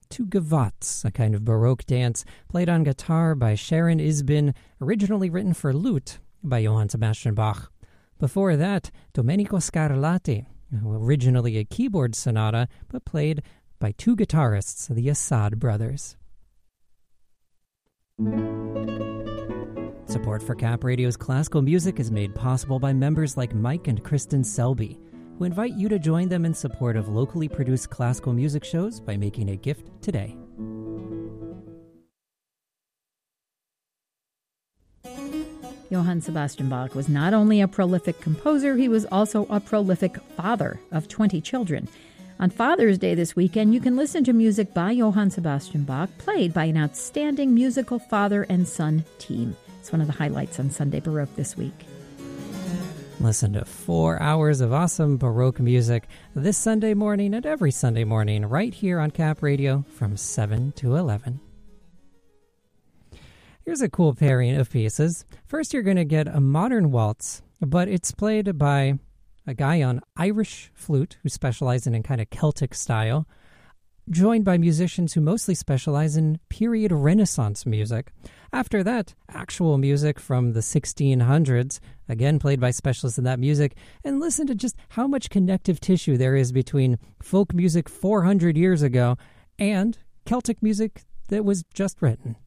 to Gavottes, a kind of Baroque dance played on guitar by Sharon Isbin, originally written for lute by Johann Sebastian Bach. Before that, Domenico Scarlatti, originally a keyboard sonata, but played by two guitarists, the Assad brothers. Support for Cap Radio's classical music is made possible by members like Mike and Kristen Selby, who invite you to join them in support of locally produced classical music shows by making a gift today. Johann Sebastian Bach was not only a prolific composer, he was also a prolific father of 20 children. On Father's Day this weekend, you can listen to music by Johann Sebastian Bach, played by an outstanding musical father and son team. It's one of the highlights on Sunday Baroque this week. Listen to 4 hours of awesome Baroque music this Sunday morning and every Sunday morning right here on Cap Radio from 7 to 11. Here's a cool pairing of pieces. First, you're going to get a modern waltz, but it's played by a guy on Irish flute who specializes in kind of Celtic style, joined by musicians who mostly specialize in period Renaissance music. After that, actual music from the 1600s, again played by specialists in that music, and listen to just how much connective tissue there is between folk music 400 years ago and Celtic music that was just written.